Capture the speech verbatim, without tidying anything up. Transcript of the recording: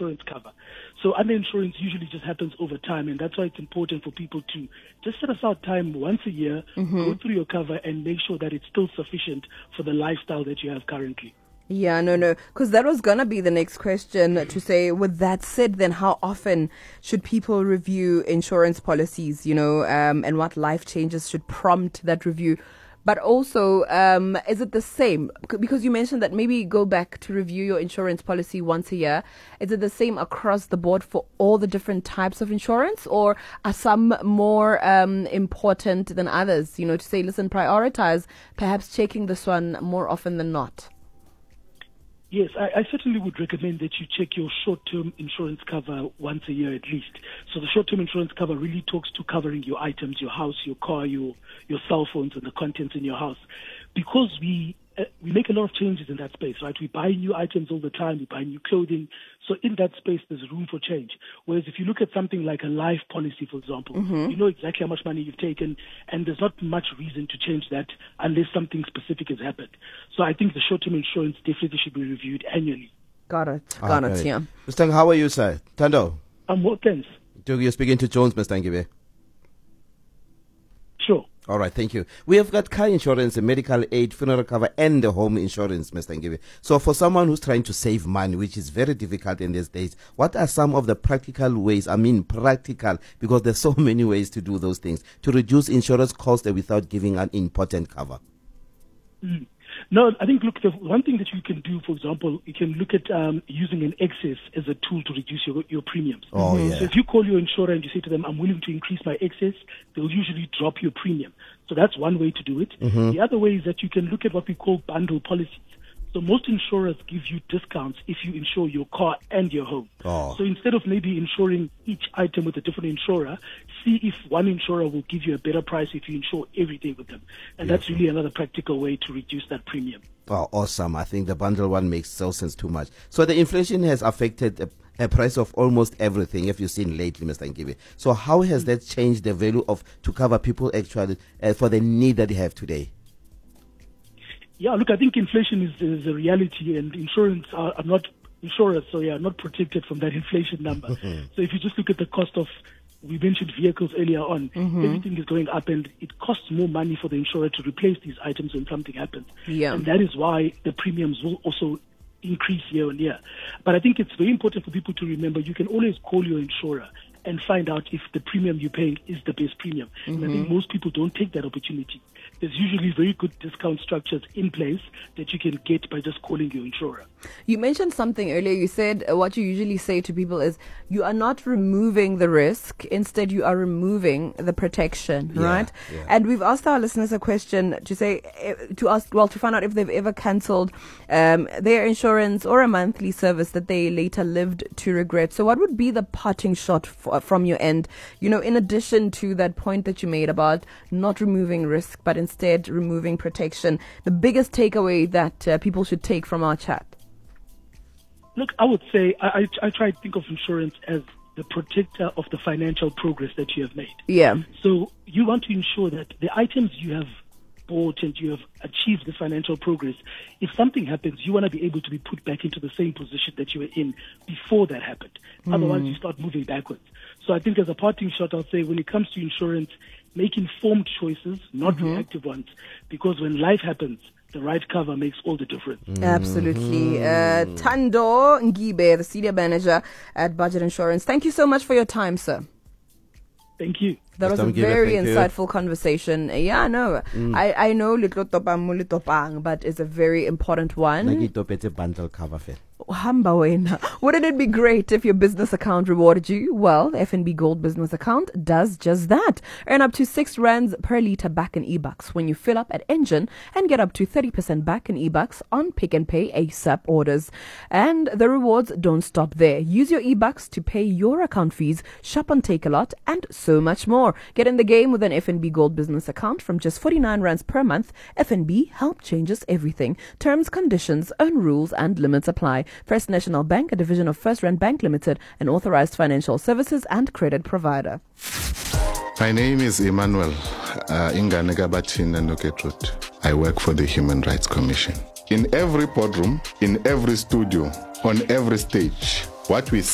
insurance cover. So underinsurance usually just happens over time, and that's why it's important for people to just set aside time once a year, mm-hmm. go through your cover, and make sure that it's still sufficient for the lifestyle that you have currently. Yeah, no, no, because that was going to be the next question to say, with that said, then how often should people review insurance policies, you know, um, and what life changes should prompt that review? But also, um, is it the same? Because you mentioned that maybe go back to review your insurance policy once a year. Is it the same across the board for all the different types of insurance, or are some more um, important than others? You know, to say, listen, prioritize perhaps checking this one more often than not. Yes, I, I certainly would recommend that you check your short-term insurance cover once a year at least. So the short-term insurance cover really talks to covering your items, your house, your car, your your cell phones, and the contents in your house. Because we uh, we make a lot of changes in that space, right? We buy new items all the time. We buy new clothing. So in that space, there's room for change. Whereas if you look at something like a life policy, for example, mm-hmm. you know exactly how much money you've taken, and there's not much reason to change that unless something specific has happened. So I think the short-term insurance definitely should be reviewed annually. Got it. Got okay. it, yeah. Mister Ng, how are you, sir? Tando? I'm well, thanks. You're speaking to Jones, Mister Ngibe. Sure. All right, thank you. We have got car insurance, medical aid, funeral cover, and the home insurance, Mister Ngibe. So for someone who's trying to save money, which is very difficult in these days, what are some of the practical ways, I mean practical, because there's so many ways to do those things, to reduce insurance costs without giving an important cover? Mm. No, I think, look, the one thing that you can do, for example, you can look at um, using an excess as a tool to reduce your, your premiums. Oh, mm-hmm. yeah. So if you call your insurer and you say to them, I'm willing to increase my excess, they'll usually drop your premium. So that's one way to do it. Mm-hmm. The other way is that you can look at what we call bundle policies. So most insurers give you discounts if you insure your car and your home. Oh. So instead of maybe insuring each item with a different insurer, see if one insurer will give you a better price if you insure everything with them. And Beautiful. That's really another practical way to reduce that premium. Oh, awesome. I think the bundle one makes so sense too much. So the inflation has affected a, a price of almost everything, if you've seen lately, Mister Ngibe. So how has mm-hmm. that changed the value of to cover people actually uh, for the need that they have today? Yeah, look, I think inflation is, is a reality, and insurance are, are not insurers, so yeah, not protected from that inflation number. Mm-hmm. So if you just look at the cost of, we mentioned vehicles earlier on, mm-hmm. everything is going up, and it costs more money for the insurer to replace these items when something happens. Yeah. And that is why the premiums will also increase year on year. But I think it's very important for people to remember you can always call your insurer and find out if the premium you're paying is the best premium. Mm-hmm. And I think most people don't take that opportunity. There's usually very good discount structures in place that you can get by just calling your insurer. You mentioned something earlier. You said uh, what you usually say to people is you are not removing the risk. Instead, you are removing the protection, yeah, right? Yeah. And we've asked our listeners a question to say, uh, to ask, well, to find out if they've ever cancelled um, their insurance or a monthly service that they later lived to regret. So what would be the parting shot for, from your end, you know, in addition to that point that you made about not removing risk, but instead removing protection, the biggest takeaway that uh, people should take from our chat? Look, I would say I, I, I try to think of insurance as the protector of the financial progress that you have made. Yeah. So you want to ensure that the items you have bought and you have achieved this financial progress, if something happens, you want to be able to be put back into the same position that you were in before that happened. Mm. Otherwise, you start moving backwards. So I think as a parting shot, I'll say when it comes to insurance, make informed choices, not mm-hmm. reactive ones, because when life happens, the right cover makes all the difference. Mm-hmm. Absolutely. Uh, Tando Ngibe, the Senior Manager at Budget Insurance. Thank you so much for your time, sir. Thank you. That was a very insightful conversation. Yeah, no, mm. I, I know litlo topang mo litopang, but it's a very important one. Bundle cover. Wouldn't it be great if your business account rewarded you? Well, the F N B Gold Business Account does just that. Earn up to six rands per litre back in e-bucks when you fill up at Engine and get up to thirty percent back in e-bucks on Pick and Pay ASAP orders. And the rewards don't stop there. Use your e-bucks to pay your account fees, shop on Takealot, and so much more. Get in the game with an F N B Gold Business Account from just forty-nine rands per month. F N B, help changes everything. Terms, conditions, own rules and limits apply. First National Bank, a division of First Rand Bank Limited, an authorized financial services and credit provider. My name is Emmanuel uh, Inganega-Bathina Noketrut. I work for the Human Rights Commission. In every boardroom, in every studio, on every stage, what we